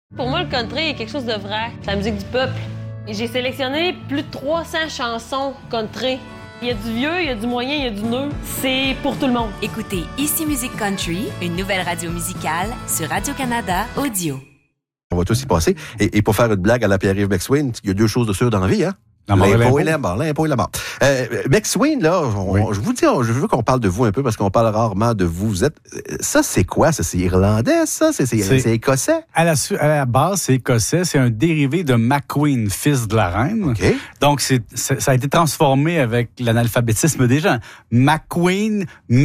Pour moi, le country est quelque chose de vrai. C'est la musique du peuple. Et j'ai sélectionné plus de 300 chansons country. Il y a du vieux, il y a du moyen, il y a du neuf. C'est pour tout le monde. Écoutez Ici Musique Country, une nouvelle radio musicale sur Radio-Canada Audio. On va tous y passer. Et pour faire une blague à la Pierre-Yves McSween, il y a deux choses de sûres dans la vie, hein? L'impôt et la mort. L'impôt et la mort. McSween, là, je vous dis, je veux qu'on parle de vous un peu parce qu'on parle rarement de vous. Vous êtes, ça, c'est quoi? Ça, c'est irlandais, ça? C'est écossais? À la base, c'est écossais. C'est un dérivé de McQueen, fils de la reine. Okay. Donc, ça a été transformé avec l'analphabétisme des gens. McQueen.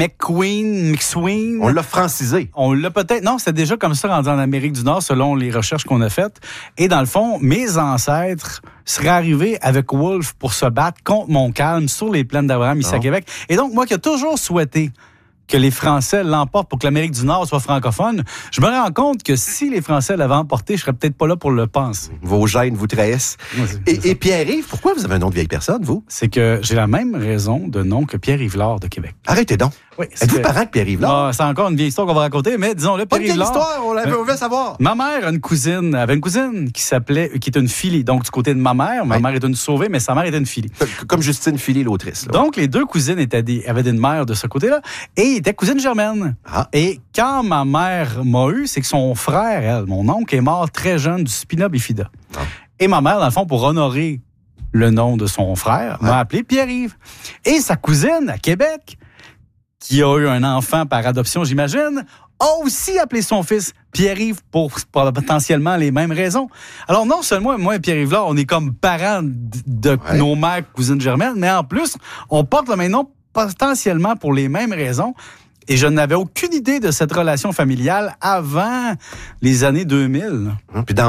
On l'a francisé. On l'a peut-être... Non, c'était déjà comme ça rendu en Amérique du Nord, selon les recherches qu'on a faites. Et dans le fond, mes ancêtres seraient arrivés avec Wolfe pour se battre contre Montcalm sur les plaines d'Abraham ici à Québec. Et donc, moi qui ai toujours souhaité que les Français l'emportent pour que l'Amérique du Nord soit francophone, je me rends compte que si les Français l'avaient emporté, je serais peut-être pas là pour le penser. Vos gènes vous trahissent. Et Pierre-Yves, pourquoi vous avez un nom de vieille personne, vous? C'est que j'ai la même raison de nom que Pierre-Yves Lard de Québec. Arrêtez donc. Oui, êtes-vous parent de Pierre-Yves Lard? C'est encore une vieille histoire qu'on va raconter, mais disons-le, Pierre-Yves Lard... Pas une vieille histoire, on veut savoir. Ma mère avait une cousine qui est une Philly. Donc, du côté de ma mère est une sauvée, mais sa mère était une Philly. Comme Justine Philly, l'autrice. Là. Donc, les deux cousines avaient une mère de ce côté-là et étaient cousines germaines. Ah. Et quand ma mère m'a eu, c'est que son frère, mon oncle, est mort très jeune du spina bifida. Ah. Et ma mère, dans le fond, pour honorer le nom de son frère, m'a appelé Pierre-Yves. Et sa cousine, à Québec, qui a eu un enfant par adoption, j'imagine, a aussi appelé son fils Pierre-Yves pour potentiellement les mêmes raisons. Alors, non seulement moi et Pierre-Yves là, on est comme parents de nos mères cousines germaines, mais en plus, on porte le même nom potentiellement pour les mêmes raisons. Et je n'avais aucune idée de cette relation familiale avant les années 2000. Puis dans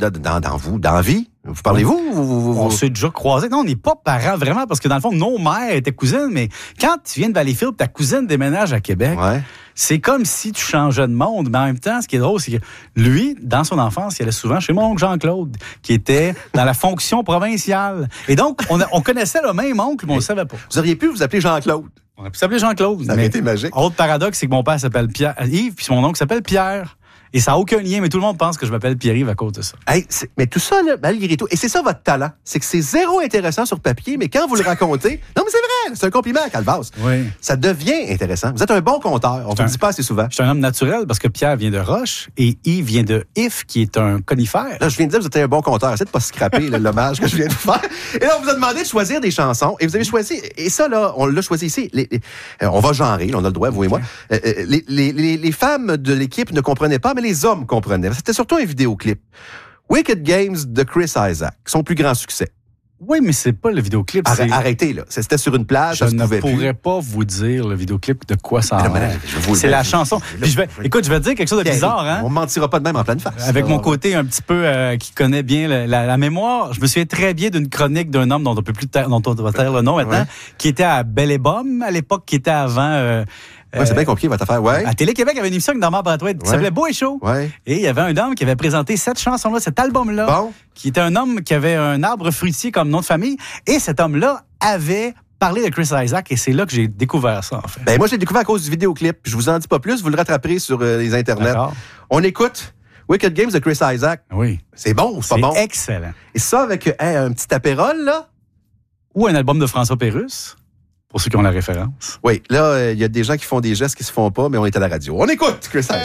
la vie, vous parlez-vous? On s'est déjà croisés. Non, on n'est pas parents vraiment, parce que dans le fond, nos mères étaient cousines, mais quand tu viens de Valleyfield, ta cousine déménage à Québec, c'est comme si tu changeais de monde. Mais en même temps, ce qui est drôle, c'est que lui, dans son enfance, il allait souvent chez mon oncle Jean-Claude, qui était dans la fonction provinciale. Et donc, on connaissait le même oncle, mais on ne le savait pas. Vous auriez pu vous appeler Jean-Claude. On aurait pu s'appeler Jean-Claude. Ça aurait été magique. Autre paradoxe, c'est que mon père s'appelle Yves, puis mon oncle s'appelle Pierre. Et ça n'a aucun lien, mais tout le monde pense que je m'appelle Pierre-Yves à cause de ça. Hey, mais tout ça, là, malgré tout, et c'est ça votre talent, c'est que c'est zéro intéressant sur papier, mais quand vous le racontez, non mais c'est vrai, c'est un compliment à Calvas. Oui. Ça devient intéressant. Vous êtes un bon conteur, on ne vous le dit pas assez souvent. Je suis un homme naturel parce que Pierre vient de Roche et Yves vient de If, qui est un conifère. Là, je viens de dire que vous êtes un bon conteur. Essayez de pas scraper l'hommage que je viens de vous faire. Et là, on vous a demandé de choisir des chansons, et vous avez choisi, et ça, là, on l'a choisi ici. On va genrer, là, on a le droit, vous et moi. Les femmes de l'équipe ne comprenaient pas, mais les hommes comprenaient. C'était surtout un vidéoclip. Wicked Games de Chris Isaac, son plus grand succès. Oui, mais c'est pas le vidéoclip. Arrêtez, là. C'était sur une plage. Je ne pourrais pas vous dire le vidéoclip de quoi ça a l'air. C'est la chanson. Écoute, je vais te dire quelque chose de bizarre. Hein? On ne mentira pas de même en pleine face. Avec mon côté un petit peu qui connaît bien la mémoire, je me souviens très bien d'une chronique d'un homme dont on va taire le nom maintenant, qui était à Belle et Bomme, à l'époque, qui était avant... c'est bien compliqué votre affaire, À Télé-Québec, il y avait une émission avec Normand Brathwaite qui s'appelait Beau et Chaud. Et il y avait un homme qui avait présenté cette chanson-là, cet album-là, qui était un homme qui avait un arbre fruitier comme nom de famille. Et cet homme-là avait parlé de Chris Isaac et c'est là que j'ai découvert ça, en fait. Ben moi, je l'ai découvert à cause du vidéoclip. Je vous en dis pas plus, vous le rattraperez sur les internets. D'accord. On écoute Wicked Games de Chris Isaac. Oui. C'est bon ou c'est pas bon? C'est excellent. Et ça avec un petit apérole, là? Ou un album de François Pérusse. Pour ceux qui ont la référence. Oui, là, il y a des gens qui font des gestes qui se font pas, mais on est à la radio. On écoute Chris Isaac.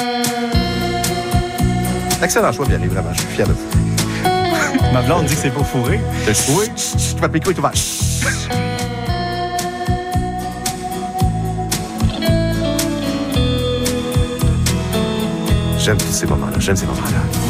Excellent choix, Pierre, vraiment. Je suis fier de vous. Ma blonde dit que c'est pas fourré. Oui. Votre micro est ouvert. J'aime tous ces moments-là.